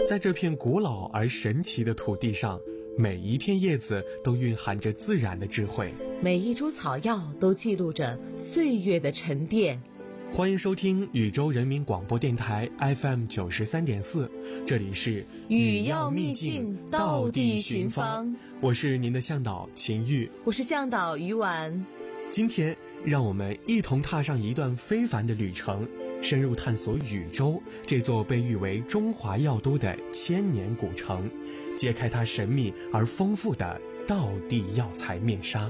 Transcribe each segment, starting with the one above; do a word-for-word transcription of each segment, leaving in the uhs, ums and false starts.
在这片古老而神奇的土地上，每一片叶子都蕴含着自然的智慧， 每一株草药都记录着岁月的沉淀。 欢迎收听禹州人民广播电台 F M 九十三点四，这里是禹药秘境，道地寻芳。 我是您的向导秦玉， 我是向导于婉。 今天让我们一同踏上一段非凡的旅程，深入探索禹州这座被誉为中华药都的千年古城，揭开它神秘而丰富的道地药材面纱。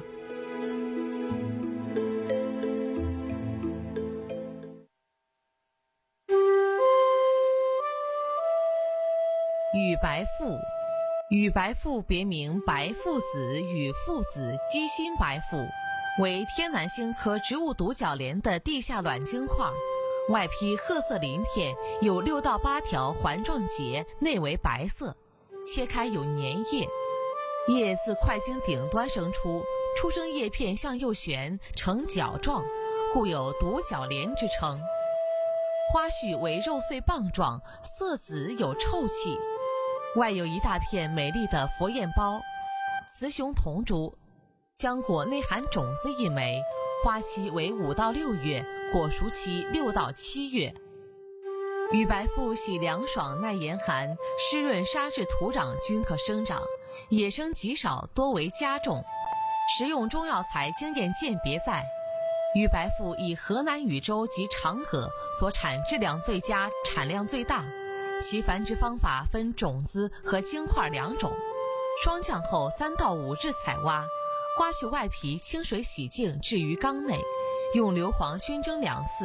禹白附，禹白附别名白附子、禹附子、鸡心白附，为天南星科植物独角莲的地下卵晶块，外披褐色鳞片，有六到八条环状节，内为白色，切开有粘液，叶自块茎顶端生出，出生叶片向右旋，呈角状，故有独角莲之称。花序为肉穗棒状，色紫有臭气，外有一大片美丽的佛焰苞，雌雄同株，浆果内含种子一枚，花期为五到六月，果熟期六到七月。禹白附喜凉爽耐严寒，湿润沙质土壤均可生长，野生极少，多为家种。食用中药材经验鉴别在，禹白附以河南禹州及长葛所产质量最佳，产量最大。其繁殖方法分种子和晶块两种，霜降后三到五日采挖，刮去外皮，清水洗净，置于缸内，用硫磺熏蒸两次，